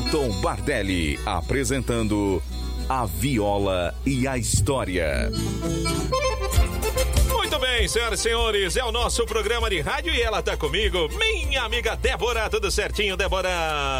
Milton Bardelli, apresentando A Viola e a História. Muito bem, senhoras e senhores, é o nosso programa de rádio e ela tá comigo, minha amiga Débora. Tudo certinho, Débora?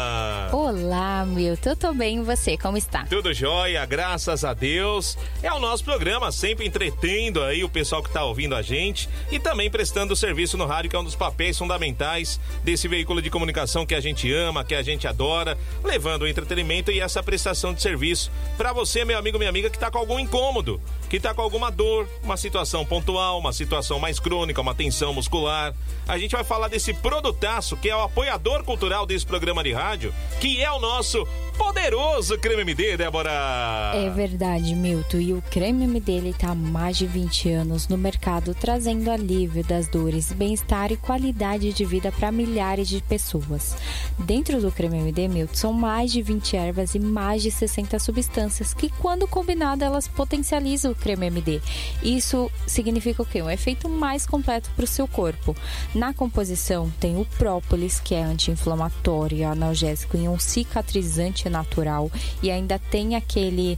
Olá, Milton, tô bem, e você, como está? Tudo jóia, graças a Deus. É o nosso programa, sempre entretendo aí o pessoal que tá ouvindo a gente e também prestando serviço no rádio, que é um dos papéis fundamentais desse veículo de comunicação que a gente ama, que a gente adora, levando o entretenimento e essa prestação de serviço pra você, meu amigo, minha amiga, que tá com algum incômodo, que tá com alguma dor, uma situação pontual, uma situação mais crônica, uma tensão muscular. A gente vai falar desse produtaço que é o apoiador cultural desse programa de rádio, que é o nosso poderoso Creme MD, Débora. É verdade, Milton, e o Creme MD, ele tá há mais de 20 anos no mercado, trazendo alívio das dores, bem-estar e qualidade de vida para milhares de pessoas. Dentro do Creme MD, Milton, são mais de 20 ervas e mais de 60 substâncias que, quando combinadas, elas potencializam o Creme MD. Isso significa o quê? Um efeito mais completo para o seu corpo. Na composição tem o própolis, que é anti-inflamatório, analgésico e um cicatrizante natural, e ainda tem aquele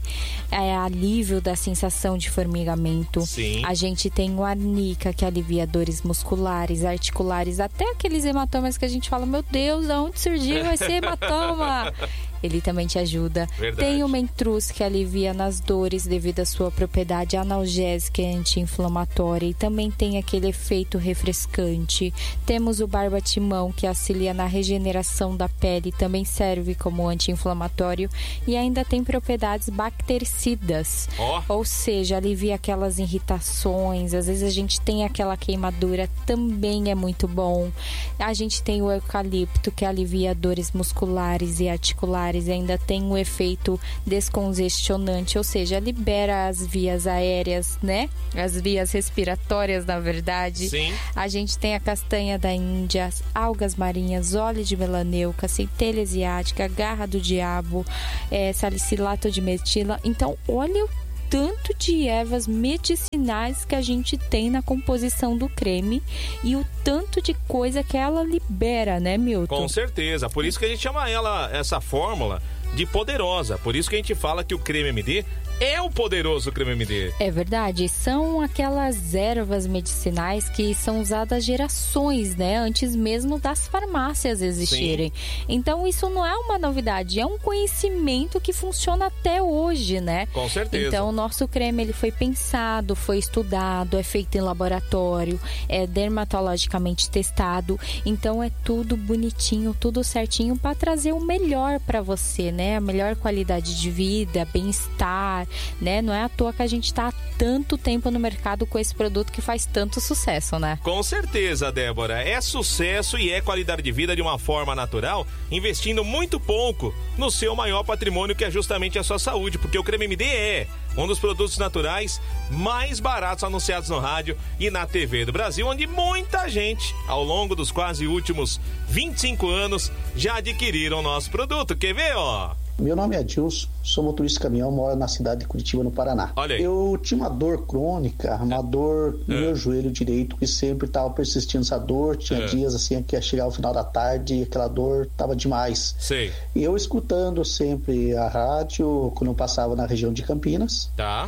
alívio da sensação de formigamento. Sim. A gente tem o arnica, que alivia dores musculares, articulares, até aqueles hematomas que a gente fala, meu Deus, de onde surgiu esse hematoma? Ele também te ajuda. Verdade. Tem o mentruz, que alivia nas dores devido à sua propriedade analgésica e anti-inflamatória, e também tem aquele efeito refrescante. Temos o barbatimão, que auxilia na regeneração da pele, também serve como anti-inflamatório e ainda tem propriedades bactericidas. Ou seja, alivia aquelas irritações, às vezes a gente tem aquela queimadura, também é muito bom. A gente tem o eucalipto, que alivia dores musculares e articulares, e ainda tem um efeito descongestionante, ou seja, libera as vias aéreas, né? As vias respiratórias, na verdade. Sim. A gente tem a castanha da Índia, algas marinhas, óleo de melaneuca, centelha asiática, garra do diabo, salicilato de metila. Então, olha o tanto de ervas medicinais que a gente tem na composição do creme e o tanto de coisa que ela libera, né, Milton? Com certeza, por isso que a gente chama essa fórmula de poderosa, por isso que a gente fala que o Creme MD é o poderoso Creme MD. É verdade, são aquelas ervas medicinais que são usadas há gerações, né? Antes mesmo das farmácias existirem. Sim. Então isso não é uma novidade, é um conhecimento que funciona até hoje, né? Com certeza. Então o nosso creme, ele foi pensado, foi estudado, é feito em laboratório, é dermatologicamente testado. Então é tudo bonitinho, tudo certinho para trazer o melhor para você, né? A melhor qualidade de vida, bem-estar, né? Não é à toa que a gente está há tanto tempo no mercado com esse produto que faz tanto sucesso, né? Com certeza, Débora. É sucesso e é qualidade de vida de uma forma natural, investindo muito pouco no seu maior patrimônio, que é justamente a sua saúde, porque o Creme MD é um dos produtos naturais mais baratos anunciados no rádio e na TV do Brasil, onde muita gente, ao longo dos quase últimos 25 anos, já adquiriram o nosso produto. Quer ver, ó? Meu nome é Adilson, sou motorista de caminhão, moro na cidade de Curitiba, no Paraná. Olha aí. Eu tinha uma dor crônica, uma dor no meu joelho direito, que sempre estava persistindo essa dor. Tinha dias assim que ia chegar ao final da tarde e aquela dor estava demais. Sei. E eu escutando sempre a rádio, quando eu passava na região de Campinas. Tá.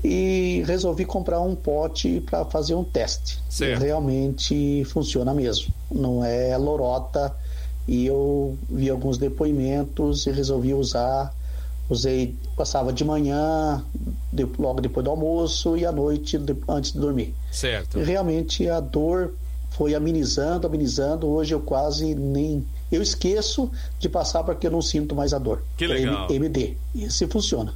E resolvi comprar um pote para fazer um teste. Certo. E realmente funciona mesmo. Não é lorota. E eu vi alguns depoimentos e resolvi usar. Usei, passava de manhã, logo depois do almoço, e à noite, antes de dormir. Certo. E realmente a dor foi amenizando. Hoje eu quase nem... Eu esqueço de passar porque eu não sinto mais a dor. Que legal. MD. E assim funciona.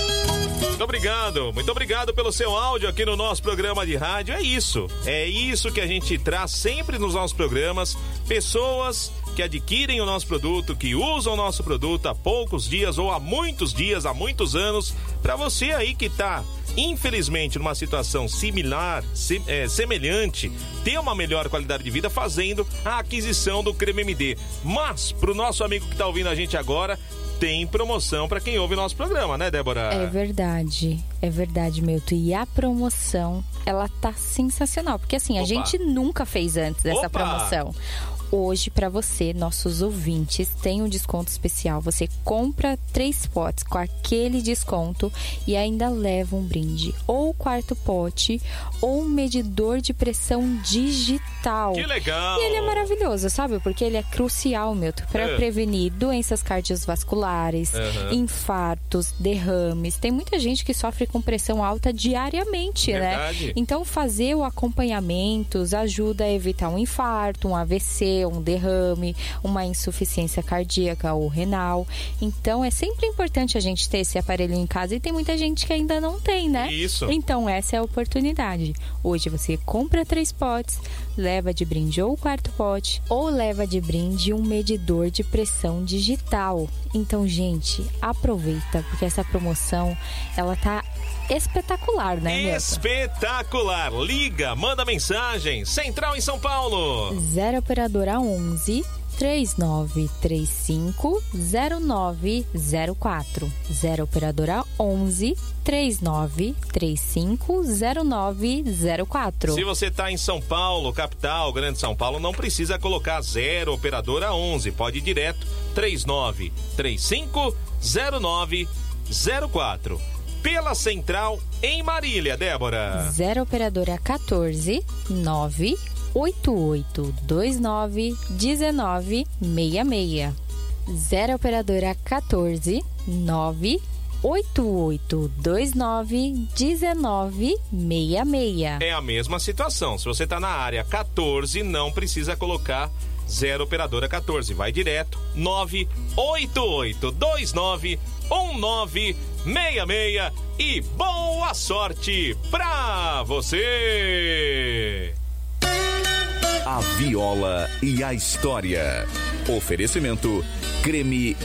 Muito obrigado pelo seu áudio aqui no nosso programa de rádio. É isso que a gente traz sempre nos nossos programas, pessoas que adquirem o nosso produto, que usam o nosso produto há poucos dias ou há muitos dias, há muitos anos, para você aí que tá, infelizmente, numa situação similar, semelhante, ter uma melhor qualidade de vida fazendo a aquisição do Creme MD. Mas, pro nosso amigo que tá ouvindo a gente agora, tem promoção para quem ouve o nosso programa, né, Débora? É verdade, Milton. E a promoção, ela tá sensacional, porque assim, a gente nunca fez antes dessa promoção. hoje para você, nossos ouvintes, tem um desconto especial. Você compra 3 potes com aquele desconto e ainda leva um brinde, ou quarto pote, ou um medidor de pressão digital. Que legal! E ele é maravilhoso, sabe? Porque ele é crucial, Milton, para prevenir doenças cardiovasculares, infartos, derrames. Tem muita gente que sofre com pressão alta diariamente, Verdade. né? Então, fazer o acompanhamento ajuda a evitar um infarto, um AVC, um derrame, uma insuficiência cardíaca ou renal. Então, é sempre importante a gente ter esse aparelho em casa e tem muita gente que ainda não tem, né? Isso. Então, essa é a oportunidade. Hoje você compra 3 potes, leva de brinde ou o quarto pote, ou leva de brinde um medidor de pressão digital. Então, gente, aproveita, porque essa promoção, ela tá espetacular, né, Milton? Espetacular! Liga, manda mensagem. Central em São Paulo. 0 operadora 11 3935 0904. 0 operadora 11 3935 0904. Se você tá em São Paulo, capital, Grande São Paulo, não precisa colocar 0 operadora 11, pode ir direto 3935 0904. Pela Central em Marília, Débora. 0 operadora 14 98829 1966. 0 operadora 14 98829 1966. É a mesma situação. Se você tá na área 14, não precisa colocar 0 operadora 14. Vai direto 98829 1966 e boa sorte pra você! A Viola e a História. Oferecimento Creme